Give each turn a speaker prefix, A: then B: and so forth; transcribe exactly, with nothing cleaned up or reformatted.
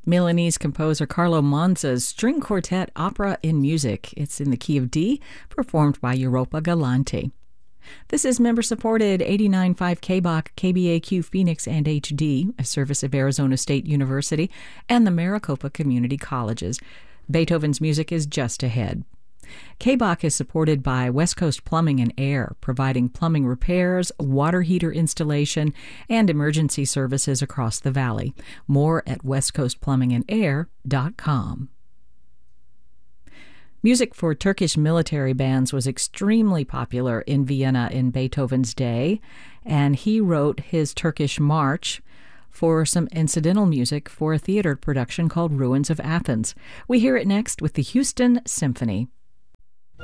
A: Milanese composer Carlo Monza's String Quartet Opera in Music. It's in the key of D, performed by Europa Galante. This is member-supported eighty-nine point five K B A C, K B A Q Phoenix and H D, a service of Arizona State University and the Maricopa Community Colleges. Beethoven's music is just ahead. K B A C is supported by West Coast Plumbing and Air, providing plumbing repairs, water heater installation, and emergency services across the valley. More at west coast plumbing and air dot com. Music for Turkish military bands was extremely popular in Vienna in Beethoven's day, and he wrote his Turkish March for some incidental music for a theater production called Ruins of Athens. We hear it next with the Houston Symphony.